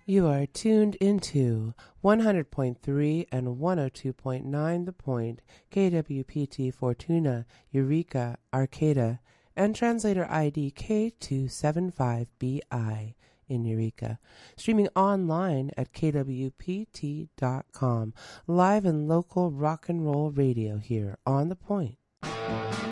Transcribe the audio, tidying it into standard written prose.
You are tuned into 100.3 and 102.9 The Point, KWPT Fortuna, Eureka, Arcata, and translator ID K275BI in Eureka. Streaming online at kwpt.com. Live and local rock and roll radio here on The Point.